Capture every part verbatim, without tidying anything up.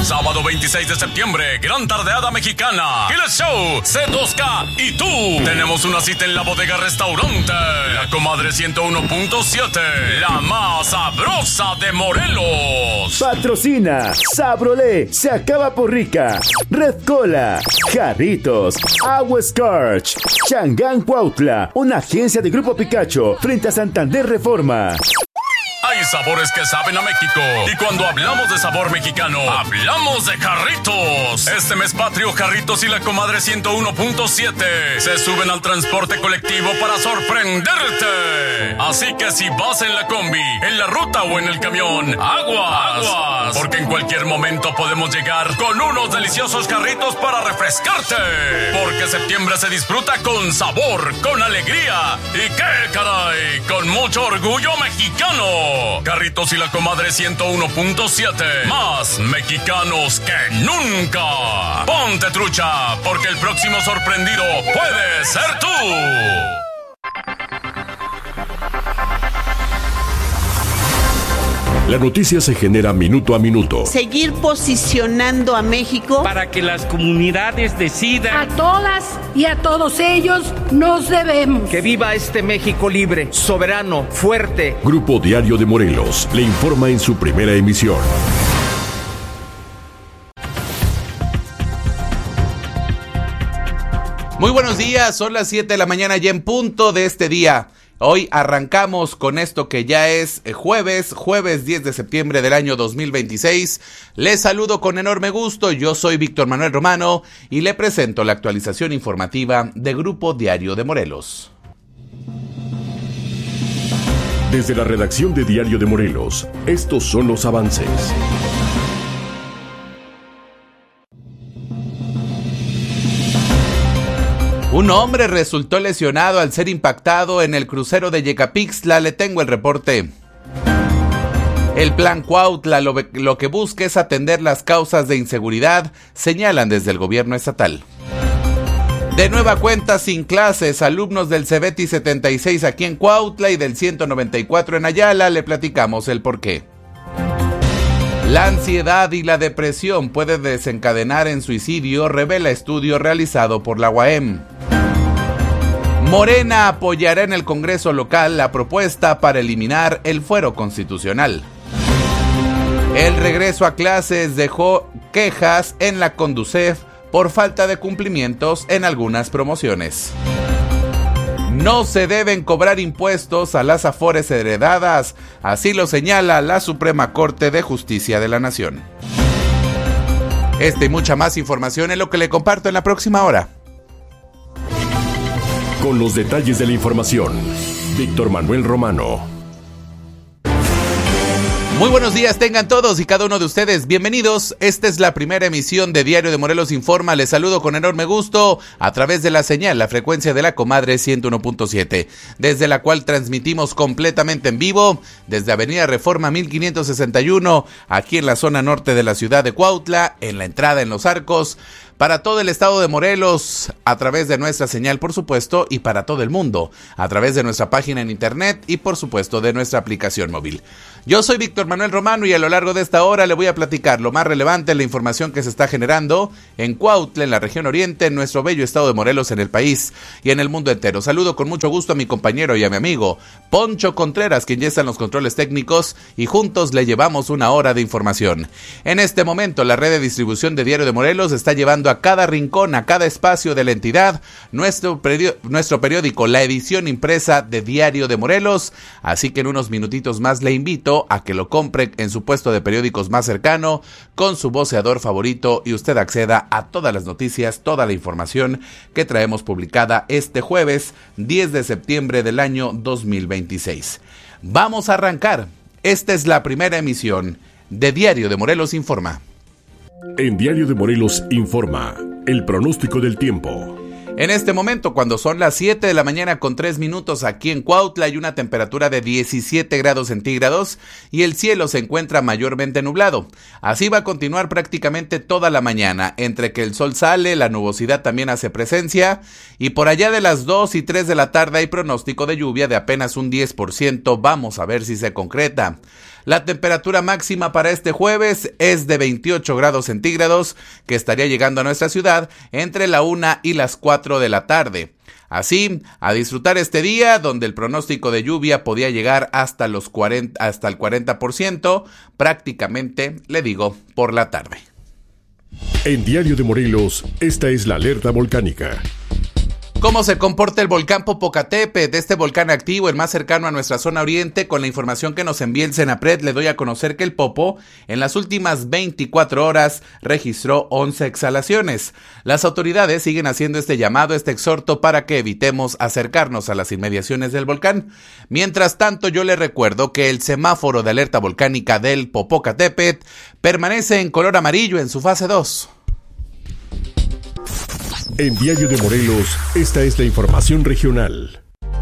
Sábado veintiséis de septiembre, gran tardeada mexicana. Killer Show, C dos K y tú. Tenemos una cita en la bodega restaurante La Comadre ciento uno punto siete, la más sabrosa de Morelos. Patrocina Sabrolé, se acaba por rica. Red Cola, Jarritos, Agua Scorch, Changán Cuautla, una agencia de Grupo Picacho frente a Santander Reforma. Hay sabores que saben a México. Y cuando hablamos de sabor mexicano, hablamos de Jarritos. Este mes patrio, Jarritos y La Comadre ciento uno punto siete se suben al transporte colectivo para sorprenderte. Así que si vas en la combi, en la ruta o en el camión, aguas, aguas, porque en cualquier momento podemos llegar con unos deliciosos Jarritos para refrescarte. Porque septiembre se disfruta con sabor, con alegría y qué caray, con mucho orgullo mexicano. Jarritos y La Comadre ciento uno punto siete, más mexicanos que nunca. Ponte trucha, porque el próximo sorprendido puede ser tú. La noticia se genera minuto a minuto. Seguir posicionando a México para que las comunidades decidan. A todas y a todos ellos nos debemos. Que viva este México libre, soberano, fuerte. Grupo Diario de Morelos le informa en su primera emisión. Muy buenos días, son las siete de la mañana ya en punto de este día. Hoy arrancamos con esto que ya es jueves, jueves diez de septiembre del año dos mil veintiséis. Les saludo con enorme gusto, yo soy Víctor Manuel Romano y le presento la actualización informativa de Grupo Diario de Morelos. Desde la redacción de Diario de Morelos, estos son los avances. Un hombre resultó lesionado al ser impactado en el crucero de Yecapixtla. Le tengo el reporte. El plan Cuautla lo, lo que busca es atender las causas de inseguridad, señalan desde el gobierno estatal. De nueva cuenta, sin clases, alumnos del Cebeti setenta y seis aquí en Cuautla y del ciento noventa y cuatro en Ayala, le platicamos el porqué. La ansiedad y la depresión pueden desencadenar en suicidio, revela estudio realizado por la U A M. Morena apoyará en el Congreso local la propuesta para eliminar el fuero constitucional. El regreso a clases dejó quejas en la Conducef por falta de cumplimientos en algunas promociones. No se deben cobrar impuestos a las afores heredadas, así lo señala la Suprema Corte de Justicia de la Nación. Esta y mucha más información es lo que le comparto en la próxima hora. Con los detalles de la información, Víctor Manuel Romano. Muy buenos días tengan todos y cada uno de ustedes, bienvenidos. Esta es la primera emisión de Diario de Morelos Informa. Les saludo con enorme gusto a través de la señal, la frecuencia de La Comadre ciento uno punto siete, desde la cual transmitimos completamente en vivo desde Avenida Reforma mil quinientos sesenta y uno, aquí en la zona norte de la ciudad de Cuautla, en la entrada en Los Arcos, para todo el estado de Morelos, a través de nuestra señal, por supuesto, y para todo el mundo, a través de nuestra página en internet y, por supuesto, de nuestra aplicación móvil. Yo soy Víctor Manuel Romano y a lo largo de esta hora le voy a platicar lo más relevante, la información que se está generando en Cuautla, en la región oriente, en nuestro bello estado de Morelos, en el país y en el mundo entero. Saludo con mucho gusto a mi compañero y a mi amigo Poncho Contreras, quien ya está en los controles técnicos, y juntos le llevamos una hora de información. En este momento, la red de distribución de Diario de Morelos está llevando a cada rincón, a cada espacio de la entidad, nuestro, perió- nuestro periódico, la edición impresa de Diario de Morelos, así que en unos minutitos más le invito a que lo compre en su puesto de periódicos más cercano, con su voceador favorito, y usted acceda a todas las noticias, toda la información que traemos publicada este jueves diez de septiembre del año dos mil veintiséis. Vamos a arrancar. Esta es la primera emisión de Diario de Morelos Informa. En Diario de Morelos Informa, el pronóstico del tiempo. En este momento, cuando son las siete de la mañana con tres minutos aquí en Cuautla, hay una temperatura de diecisiete grados centígrados y el cielo se encuentra mayormente nublado. Así va a continuar prácticamente toda la mañana, entre que el sol sale, la nubosidad también hace presencia, y por allá de las dos y tres de la tarde hay pronóstico de lluvia de apenas un diez por ciento, vamos a ver si se concreta. La temperatura máxima para este jueves es de veintiocho grados centígrados, que estaría llegando a nuestra ciudad entre la una y las cuatro de la tarde. Así, a disfrutar este día donde el pronóstico de lluvia podía llegar hasta los cuarenta, hasta el cuarenta por ciento, prácticamente, le digo, por la tarde. En Diario de Morelos, esta es la alerta volcánica. ¿Cómo se comporta el volcán Popocatépetl? De este volcán activo, el más cercano a nuestra zona oriente, con la información que nos envía el Senapred, le doy a conocer que el Popo, en las últimas veinticuatro horas, registró once exhalaciones. Las autoridades siguen haciendo este llamado, este exhorto, para que evitemos acercarnos a las inmediaciones del volcán. Mientras tanto, yo le recuerdo que el semáforo de alerta volcánica del Popocatépetl permanece en color amarillo en su fase dos. En Diario de Morelos, esta es la información regional.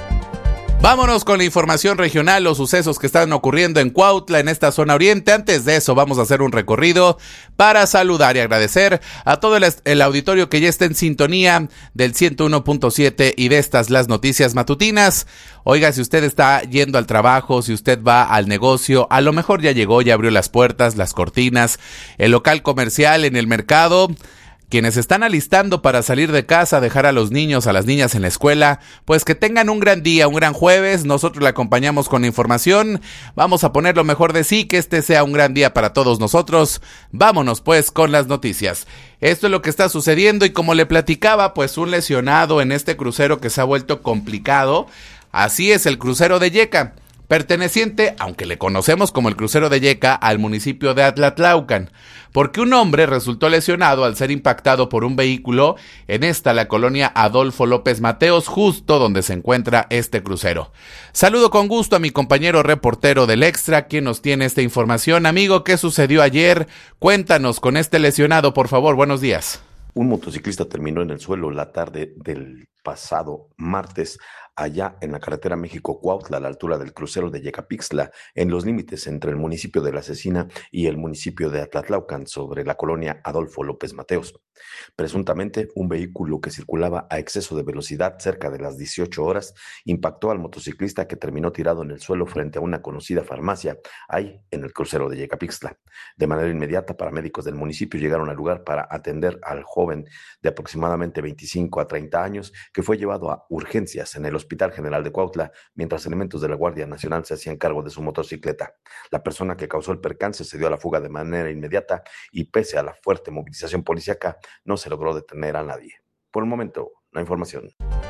Vámonos con la información regional, los sucesos que están ocurriendo en Cuautla, en esta zona oriente. Antes de eso, vamos a hacer un recorrido para saludar y agradecer a todo el, el auditorio que ya está en sintonía del ciento uno punto siete y de estas las noticias matutinas. Oiga, si usted está yendo al trabajo, si usted va al negocio, a lo mejor ya llegó, ya abrió las puertas, las cortinas, el local comercial, en el mercado. Quienes están alistando para salir de casa, dejar a los niños, a las niñas en la escuela, pues que tengan un gran día, un gran jueves. Nosotros le acompañamos con la información. Vamos a poner lo mejor de sí, que este sea un gran día para todos nosotros. Vámonos pues con las noticias. Esto es lo que está sucediendo y como le platicaba, pues un lesionado en este crucero que se ha vuelto complicado. Así es, el crucero de Yeca, perteneciente, aunque le conocemos como el crucero de Yeca, al municipio de Atlatlaucan, porque un hombre resultó lesionado al ser impactado por un vehículo en esta, la colonia Adolfo López Mateos, justo donde se encuentra este crucero. Saludo con gusto a mi compañero reportero del Extra, quien nos tiene esta información. Amigo, ¿qué sucedió ayer? Cuéntanos con este lesionado, por favor. Buenos días. Un motociclista terminó en el suelo la tarde del pasado martes allá en la carretera México-Cuautla, a la altura del crucero de Yecapixtla, en los límites entre el municipio de La Cecina y el municipio de Atlatlaucan, sobre la colonia Adolfo López Mateos. Presuntamente, un vehículo que circulaba a exceso de velocidad cerca de las dieciocho horas impactó al motociclista, que terminó tirado en el suelo frente a una conocida farmacia, ahí en el crucero de Yecapixtla. De manera inmediata, paramédicos del municipio llegaron al lugar para atender al joven de aproximadamente veinticinco a treinta años, que fue llevado a urgencias en el Hospital General de Cuautla, mientras elementos de la Guardia Nacional se hacían cargo de su motocicleta. La persona que causó el percance se dio a la fuga de manera inmediata y, pese a la fuerte movilización policíaca, no se logró detener a nadie. Por el momento, la información.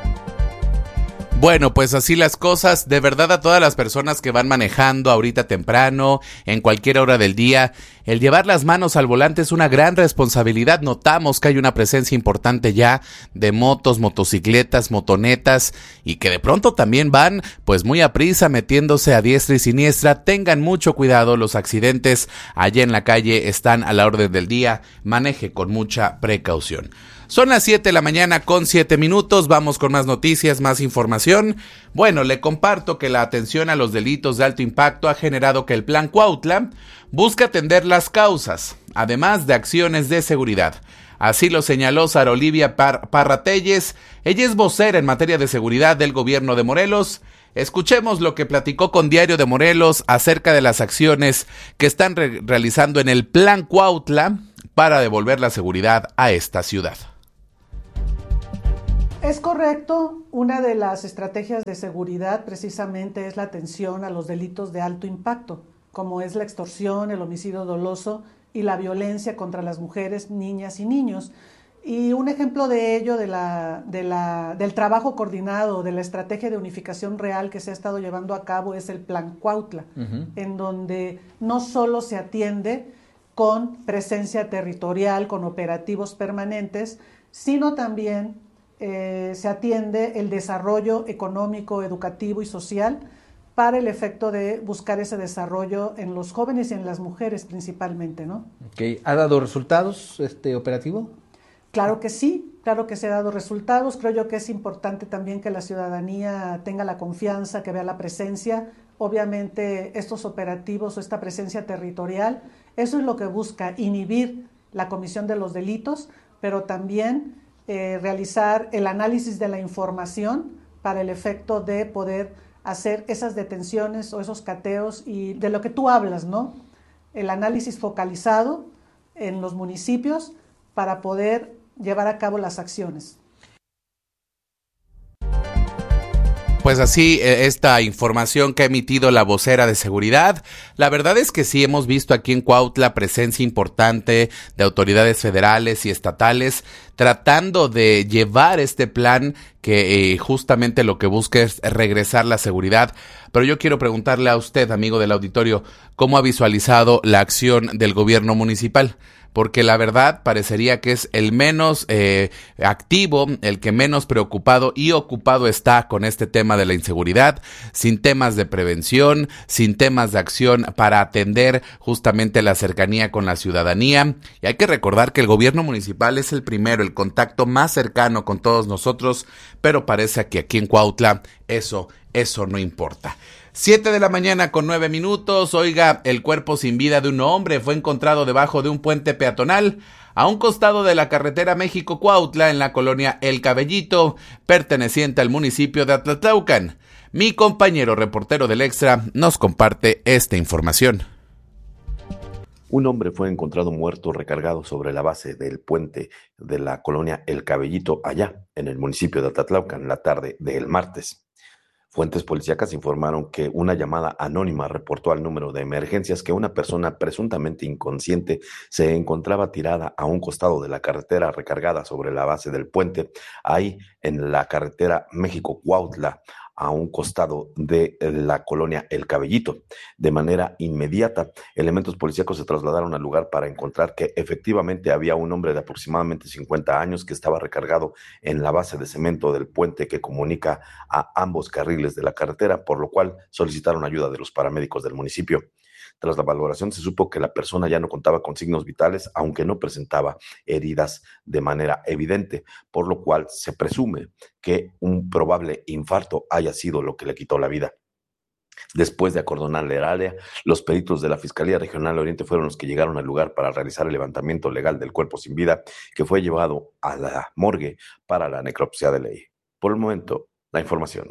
Bueno, pues así las cosas. De verdad, a todas las personas que van manejando ahorita temprano, en cualquier hora del día, el llevar las manos al volante es una gran responsabilidad. Notamos que hay una presencia importante ya de motos, motocicletas, motonetas, y que de pronto también van pues muy a prisa, metiéndose a diestra y siniestra. Tengan mucho cuidado, los accidentes allá en la calle están a la orden del día. Maneje con mucha precaución. Son las siete de la mañana con siete minutos, vamos con más noticias, más información. Bueno, le comparto que la atención a los delitos de alto impacto ha generado que el Plan Cuautla busca atender las causas, además de acciones de seguridad. Así lo señaló Sara Olivia Par- Parra Telles, ella es vocera en materia de seguridad del gobierno de Morelos. Escuchemos lo que platicó con Diario de Morelos acerca de las acciones que están re- realizando en el Plan Cuautla para devolver la seguridad a esta ciudad. Es correcto, una de las estrategias de seguridad precisamente es la atención a los delitos de alto impacto, como es la extorsión, el homicidio doloso y la violencia contra las mujeres, niñas y niños. Y un ejemplo de ello, de la, de la, del trabajo coordinado, de la estrategia de unificación real que se ha estado llevando a cabo, es el Plan Cuautla, uh-huh. en donde no solo se atiende con presencia territorial, con operativos permanentes, sino también eh, se atiende el desarrollo económico, educativo y social para el efecto de buscar ese desarrollo en los jóvenes y en las mujeres principalmente, ¿no? Okay. ¿Ha dado resultados este operativo? Claro que sí, claro que se ha dado resultados. Creo yo que es importante también que la ciudadanía tenga la confianza, que vea la presencia. Obviamente estos operativos o esta presencia territorial, eso es lo que busca, inhibir la comisión de los delitos, pero también eh, realizar el análisis de la información para el efecto de poder hacer esas detenciones o esos cateos y de lo que tú hablas, ¿no? El análisis focalizado en los municipios para poder llevar a cabo las acciones. Pues así, esta información que ha emitido la vocera de seguridad, la verdad es que sí hemos visto aquí en Cuautla presencia importante de autoridades federales y estatales tratando de llevar este plan que eh, justamente lo que busca es regresar la seguridad. Pero yo quiero preguntarle a usted, amigo del auditorio, ¿cómo ha visualizado la acción del gobierno municipal? Porque la verdad parecería que es el menos eh, activo, el que menos preocupado y ocupado está con este tema de la inseguridad, sin temas de prevención, sin temas de acción para atender justamente la cercanía con la ciudadanía. Y hay que recordar que el gobierno municipal es el primero, el contacto más cercano con todos nosotros, pero parece que aquí en Cuautla eso, eso no importa. Siete de la mañana con nueve minutos. Oiga, el cuerpo sin vida de un hombre fue encontrado debajo de un puente peatonal a un costado de la carretera México-Cuautla en la colonia El Cabellito, perteneciente al municipio de Atlatlaucan. Mi compañero reportero del Extra nos comparte esta información. Un hombre fue encontrado muerto recargado sobre la base del puente de la colonia El Cabellito, allá en el municipio de Atlatlaucan, la tarde del martes. Fuentes policíacas informaron que una llamada anónima reportó al número de emergencias que una persona presuntamente inconsciente se encontraba tirada a un costado de la carretera recargada sobre la base del puente, ahí en la carretera México-Cuautla, a un costado de la colonia El Cabellito. De manera inmediata, elementos policíacos se trasladaron al lugar para encontrar que efectivamente había un hombre de aproximadamente cincuenta años que estaba recargado en la base de cemento del puente que comunica a ambos carriles de la carretera, por lo cual solicitaron ayuda de los paramédicos del municipio. Tras la valoración se supo que la persona ya no contaba con signos vitales, aunque no presentaba heridas de manera evidente, por lo cual se presume que un probable infarto haya sido lo que le quitó la vida. Después de acordonar el área, los peritos de la Fiscalía Regional Oriente fueron los que llegaron al lugar para realizar el levantamiento legal del cuerpo sin vida, que fue llevado a la morgue para la necropsia de ley. Por el momento, la información.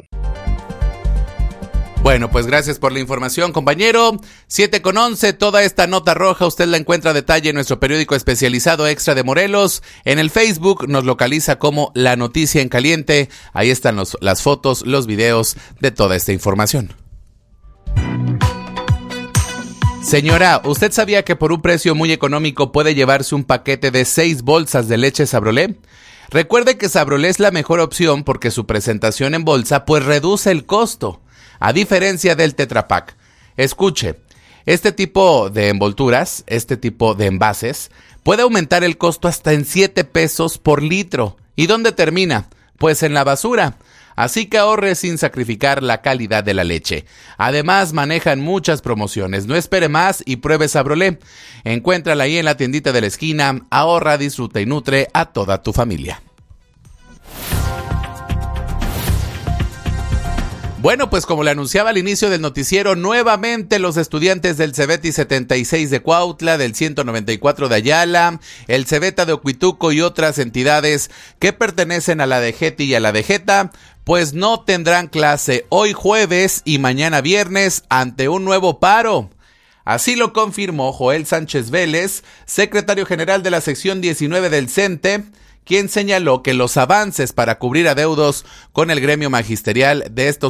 Bueno, pues gracias por la información, compañero. siete con once, toda esta nota roja usted la encuentra a detalle en nuestro periódico especializado Extra de Morelos. En el Facebook nos localiza como La Noticia en Caliente. Ahí están los, las fotos, los videos de toda esta información. Señora, ¿usted sabía que por un precio muy económico puede llevarse un paquete de seis bolsas de leche Sabrolé? Recuerde que Sabrolé es la mejor opción porque su presentación en bolsa pues reduce el costo, a diferencia del Tetra Pak. Escuche, este tipo de envolturas, este tipo de envases, puede aumentar el costo hasta en siete pesos por litro. ¿Y dónde termina? Pues en la basura. Así que ahorre sin sacrificar la calidad de la leche. Además, manejan muchas promociones. No espere más y pruebe Sabrolé. Encuéntrala ahí en la tiendita de la esquina. Ahorra, disfruta y nutre a toda tu familia. Bueno, pues como le anunciaba al inicio del noticiero, nuevamente los estudiantes del Cebeti setenta y seis de Cuautla, del ciento noventa y cuatro de Ayala, el Cebeta de Ocuituco y otras entidades que pertenecen a la D G T y a la D G T A, pues no tendrán clase hoy jueves y mañana viernes ante un nuevo paro. Así lo confirmó Joel Sánchez Vélez, secretario general de la sección diecinueve del CENTE, quien señaló que los avances para cubrir adeudos con el gremio magisterial de estos